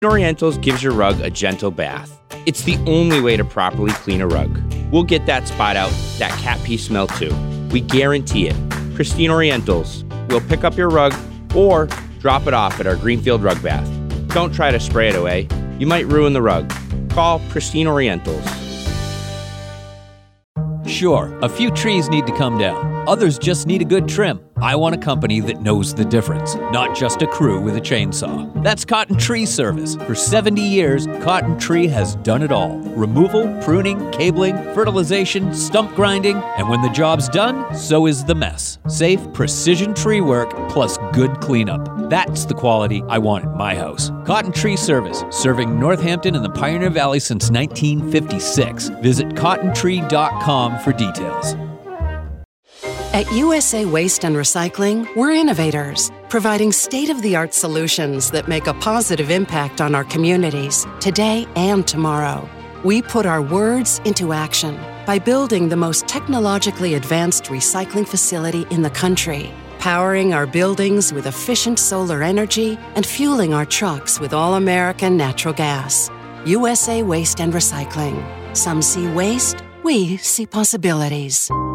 Orientals gives your rug a gentle bath. It's the only way to properly clean a rug. We'll get that spot out, that cat pee smell too. We guarantee it. Pristine Orientals. We'll pick up your rug or drop it off at our Greenfield Rug Bath. Don't try to spray it away. You might ruin the rug. Call Pristine Orientals. Sure, a few trees need to come down. Others just need a good trim. I want a company that knows the difference, not just a crew with a chainsaw. That's Cotton Tree Service. For 70 years, Cotton Tree has done it all. Removal, pruning, cabling, fertilization, stump grinding, and when the job's done, so is the mess. Safe, precision tree work plus good cleanup. That's the quality I want at my house. Cotton Tree Service, serving Northampton and the Pioneer Valley since 1956. Visit cottontree.com for details. At USA Waste and Recycling, we're innovators, providing state-of-the-art solutions that make a positive impact on our communities, today and tomorrow. We put our words into action by building the most technologically advanced recycling facility in the country, powering our buildings with efficient solar energy and fueling our trucks with all-American natural gas. USA Waste and Recycling. Some see waste, we see possibilities.